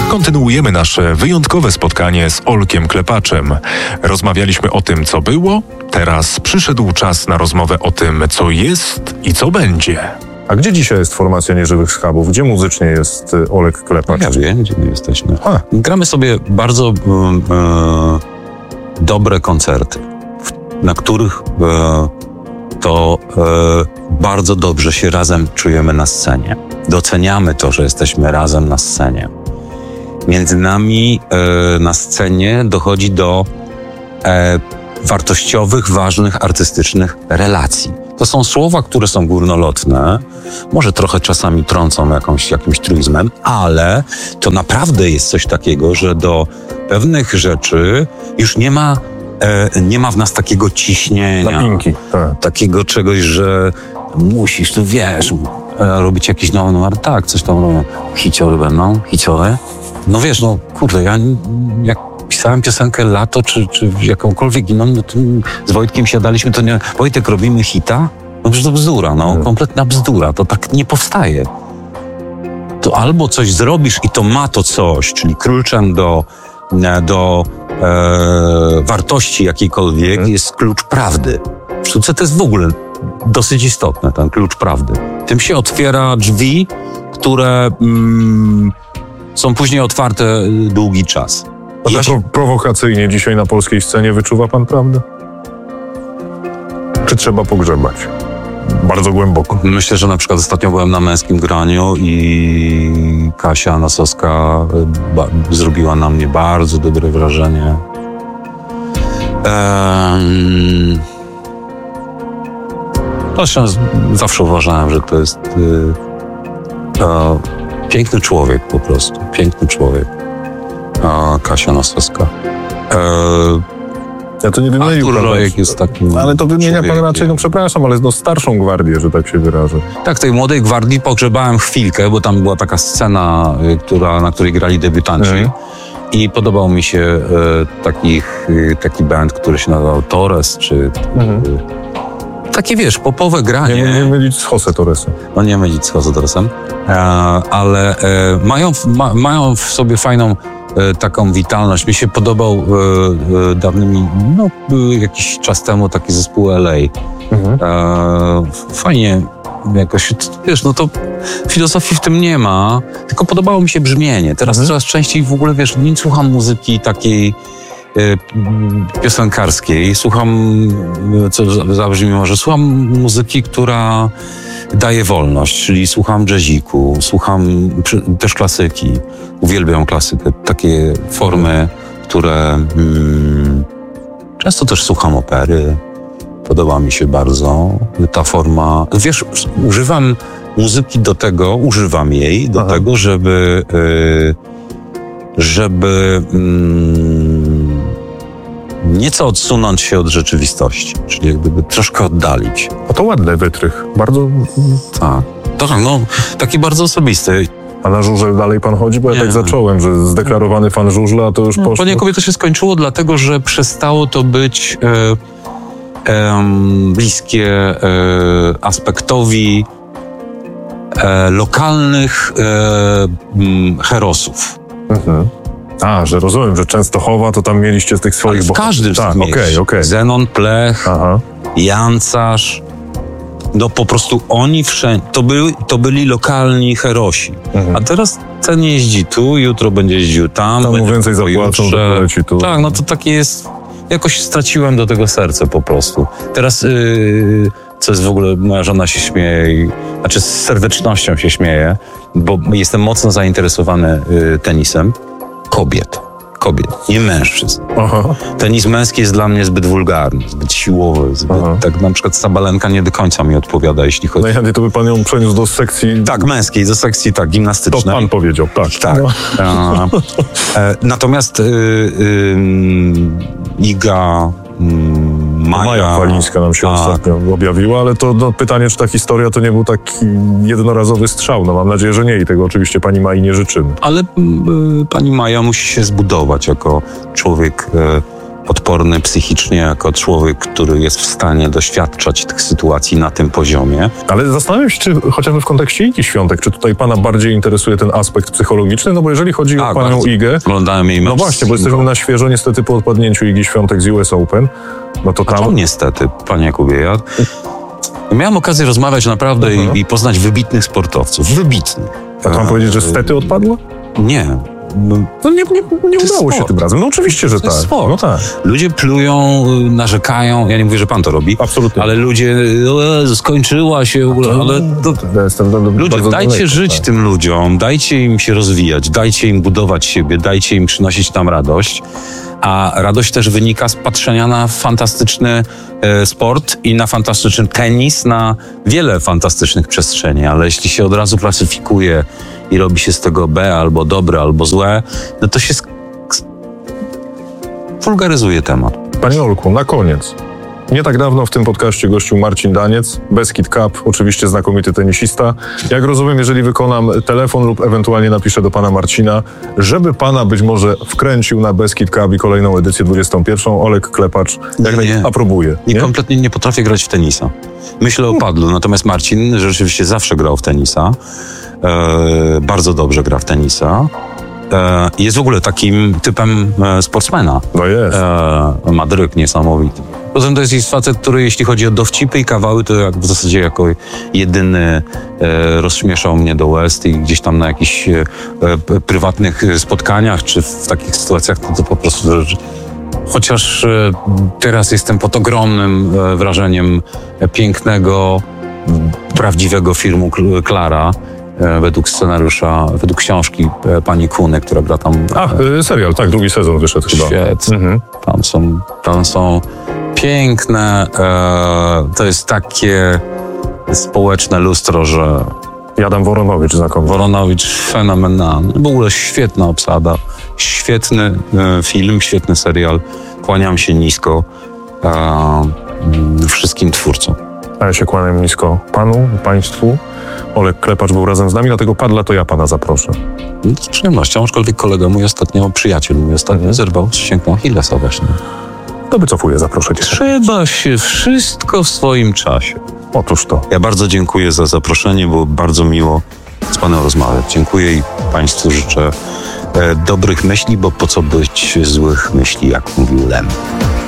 Kontynuujemy nasze wyjątkowe spotkanie z Olkiem Klepaczem. Rozmawialiśmy o tym, co było, teraz przyszedł czas na rozmowę o tym, co jest i co będzie. A gdzie dzisiaj jest formacja Nieżywych Schabów? Gdzie muzycznie jest Olek Klepacz? Ja wiem, gdzie my jesteśmy. Gramy sobie bardzo dobre koncerty, na których bardzo dobrze się razem czujemy na scenie. Doceniamy to, że jesteśmy razem na scenie. Między nami na scenie dochodzi do wartościowych, ważnych, artystycznych relacji. To są słowa, które są górnolotne, może trochę czasami trącą jakimś truizmem, ale to naprawdę jest coś takiego, że do pewnych rzeczy już nie ma w nas takiego ciśnienia. Napinki, tak. Takiego czegoś, że musisz, tu wiesz, robić jakiś nowy numer. Tak, coś tam robią. Hiciory będą, hiciory. No wiesz, no kurde, ja jak pisałem piosenkę Lato, czy jakąkolwiek inną, no to z Wojtkiem siadaliśmy, to nie, Wojtek, robimy hita? No przecież to bzdura, kompletna bzdura, to tak nie powstaje. To albo coś zrobisz i to ma to coś, czyli kluczem do wartości jakiejkolwiek jest klucz prawdy. W sztuce to jest w ogóle dosyć istotne, ten klucz prawdy. Tym się otwiera drzwi, które są później otwarte długi czas. A prowokacyjnie dzisiaj na polskiej scenie wyczuwa pan prawdę? Czy trzeba pogrzebać? Bardzo głęboko. Myślę, że na przykład ostatnio byłem na Męskim Graniu i Kasia Nosowska zrobiła na mnie bardzo dobre wrażenie. Zresztą zawsze uważałem, że to jest piękny człowiek po prostu. Piękny człowiek. Kasia Nosowska. Ja to nie wymienił Artur Rojek jest takim. Ale to wymienia pan człowiekiem. raczej, no przepraszam, ale starszą gwardię, że tak się wyrażę. Tak, tej Młodej Gwardii pogrzebałem chwilkę, bo tam była taka scena, na której grali debiutanci. I podobał mi się taki band, który się nazywał Torres, czy takie, wiesz, popowe granie. Nie mylić z Jose Torresem. No nie mylić z Jose Torresem, ale mają w sobie fajną taką witalność. Mi się podobał jakiś czas temu taki zespół LA. Fajnie jakoś, wiesz, no to filozofii w tym nie ma, tylko podobało mi się brzmienie. Teraz coraz częściej w ogóle, wiesz, nie słucham muzyki takiej piosenkarskiej. Słucham, co zabrzmi może, słucham muzyki, która daje wolność, czyli słucham jazziku, słucham też klasyki. Uwielbiam klasykę. Takie formy, które często też słucham opery. Podoba mi się bardzo ta forma. Wiesz, używam jej do tego, żeby nieco odsunąć się od rzeczywistości, czyli jak gdyby troszkę oddalić. A to ładny wytrych, bardzo... Tak, no, taki bardzo osobisty. A na żużel dalej pan chodzi? Bo ja tak zacząłem, że zdeklarowany fan żużla, a to już poszło. Poniekąd to się skończyło, dlatego że przestało to być bliskie aspektowi lokalnych herosów. A, że rozumiem, że Częstochowa, to tam mieliście z tych swoich... W każdym z tych okej. Zenon Plech, Jancarz. No po prostu oni wszędzie, to byli lokalni herosi. A teraz ten jeździ tu, jutro będzie jeździł tam. Tam mu więcej zapłacą, to leci tu. Tak, no to takie jest... Jakoś straciłem do tego serce po prostu. Teraz, co jest w ogóle, moja żona się śmieje, z serdecznością się śmieje, bo jestem mocno zainteresowany tenisem kobiet, nie mężczyzn. Tenis męski jest dla mnie zbyt wulgarny, zbyt siłowy, tak na przykład Sabalenka nie do końca mi odpowiada, jeśli chodzi... Najchętniej to by pan ją przeniósł do sekcji... Tak, męskiej, do sekcji gimnastycznej. To pan powiedział, tak. Tak. No. Natomiast Iga... Maja Chwalińska nam się ostatnio objawiła, ale to pytanie, czy ta historia to nie był taki jednorazowy strzał. No mam nadzieję, że nie i tego oczywiście pani Mai nie życzymy. Ale pani Maja musi się zbudować jako człowiek odporny psychicznie jako człowiek, który jest w stanie doświadczać tych sytuacji na tym poziomie. Ale zastanawiam się, czy chociażby w kontekście Igi Świątek, czy tutaj pana bardziej interesuje ten aspekt psychologiczny? No bo jeżeli chodzi o panią Igę... Oglądałem jej mecz. No właśnie, bo jesteśmy na świeżo niestety po odpadnięciu Igi Świątek z US Open. No to tam... niestety, panie Jakubie, ja miałem okazję rozmawiać naprawdę i poznać wybitnych sportowców. Wybitnych. A to mam powiedzieć, że stety odpadła? Nie. No nie udało się tym razem. No oczywiście, że tak. No tak. Ludzie plują, narzekają. Ja nie mówię, że pan to robi. Absolutnie. Ale ludzie, skończyła się, ale ludzie, dajcie żyć tym ludziom, dajcie im się rozwijać, dajcie im budować siebie, dajcie im przynosić tam radość. A radość też wynika z patrzenia na fantastyczny sport i na fantastyczny tenis, na wiele fantastycznych przestrzeni. Ale jeśli się od razu klasyfikuje i robi się z tego B albo dobre, albo złe, no to się wulgaryzuje temat. Panie Olku, na koniec. Nie tak dawno w tym podcaście gościł Marcin Daniec, Beskid Cup, oczywiście znakomity tenisista. Jak rozumiem, jeżeli wykonam telefon lub ewentualnie napiszę do pana Marcina, żeby pana być może wkręcił na Beskid Cup i kolejną edycję 21. Olek Klepacz aprobuje. Kompletnie nie potrafię grać w tenisa. Myślę o padlu, natomiast Marcin rzeczywiście zawsze grał w tenisa. Bardzo dobrze gra w tenisa. Jest w ogóle takim typem sportsmena. No jest. Ma dryk niesamowity. Poza tym to jest facet, który jeśli chodzi o dowcipy i kawały, to w zasadzie jako jedyny rozśmieszał mnie do łez i gdzieś tam na jakichś prywatnych spotkaniach, czy w takich sytuacjach, to po prostu... Chociaż teraz jestem pod ogromnym wrażeniem pięknego, prawdziwego filmu Klara, według scenariusza, według książki pani Kuny, która gra tam... serial, tak, drugi sezon wyszedł chyba. Świetnie. Tam są piękne, to jest takie społeczne lustro, że... Adam Woronowicz znakomity. Woronowicz fenomenalny. W ogóle świetna obsada, świetny film, świetny serial. Kłaniam się nisko wszystkim twórcom. A ja się kłaniam nisko panu, państwu. Olek Klepacz był razem z nami, dlatego padla to ja pana zaproszę. No to z przyjemnością, aczkolwiek kolega przyjaciel mój ostatnio zerwał ścięgną Achillesa właśnie. To wycofuję, zaproszę cię. Trzeba się wszystko w swoim czasie. Otóż to. Ja bardzo dziękuję za zaproszenie, było bardzo miło z panem rozmawiać. Dziękuję i państwu życzę dobrych myśli, bo po co być złych myśli, jak mówił Lem.